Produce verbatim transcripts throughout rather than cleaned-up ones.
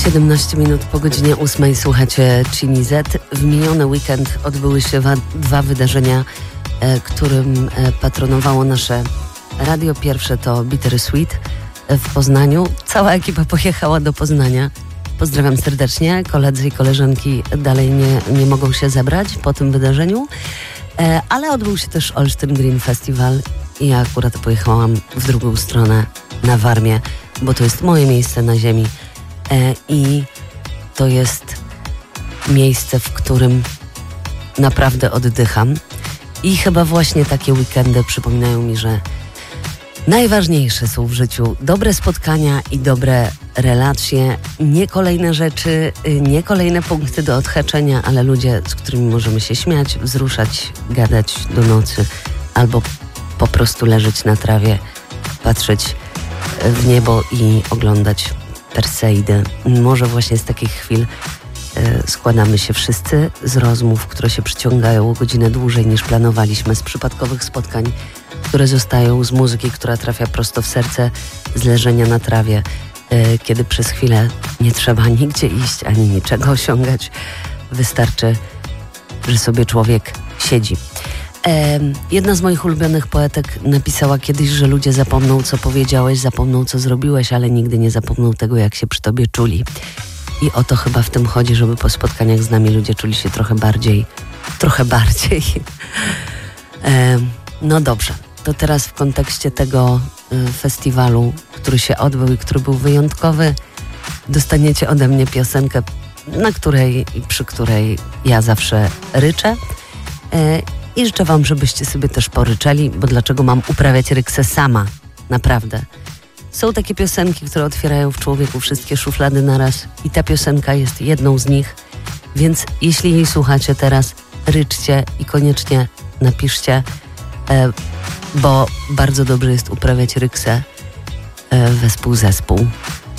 siedemnaście minut po godzinie ósmej słuchacie Chini Z. W miniony weekend odbyły się wa- dwa wydarzenia, e, którym e, patronowało nasze radio. Pierwsze to Bittersweet w Poznaniu. Cała ekipa pojechała do Poznania. Pozdrawiam serdecznie. Koledzy i koleżanki dalej nie, nie mogą się zebrać po tym wydarzeniu. E, ale odbył się też Olsztyn Green Festival i ja akurat pojechałam w drugą stronę, na Warmię, bo to jest moje miejsce na ziemi. E, I to jest miejsce, w którym naprawdę oddycham. I chyba właśnie takie weekendy przypominają mi, że najważniejsze są w życiu dobre spotkania i dobre relacje, nie kolejne rzeczy, nie kolejne punkty do odhaczenia, ale ludzie, z którymi możemy się śmiać, wzruszać, gadać do nocy albo po prostu leżeć na trawie, patrzeć w niebo i oglądać Perseidę. Może właśnie z takich chwil y, składamy się wszyscy z rozmów, które się przyciągają o godzinę dłużej niż planowaliśmy, z przypadkowych spotkań, które zostają, z muzyki, która trafia prosto w serce, z leżenia na trawie, y, kiedy przez chwilę nie trzeba nigdzie iść ani niczego osiągać. Wystarczy, że sobie człowiek siedzi. E, jedna z moich ulubionych poetek napisała kiedyś, że ludzie zapomną, co powiedziałeś, zapomną, co zrobiłeś, ale nigdy nie zapomną tego, jak się przy tobie czuli. I o to chyba w tym chodzi, żeby po spotkaniach z nami ludzie czuli się trochę bardziej, trochę bardziej. E, no dobrze, to teraz w kontekście tego y, festiwalu, który się odbył i który był wyjątkowy, dostaniecie ode mnie piosenkę, na której i przy której ja zawsze ryczę. E, I życzę wam, żebyście sobie też poryczeli, bo dlaczego mam uprawiać ryksę sama? Naprawdę. Są takie piosenki, które otwierają w człowieku wszystkie szuflady naraz i ta piosenka jest jedną z nich, więc jeśli jej słuchacie teraz, ryczcie i koniecznie napiszcie, e, bo bardzo dobrze jest uprawiać ryksę e, wespół zespół.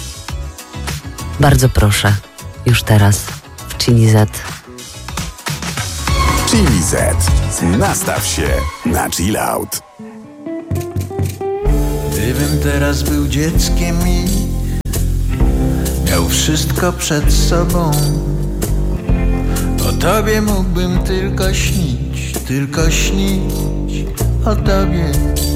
Bardzo proszę, już teraz w Chini Z. Chini Z. Nastaw się na chill out. Gdybym teraz był dzieckiem i miał wszystko przed sobą, o tobie mógłbym tylko śnić, tylko śnić o tobie.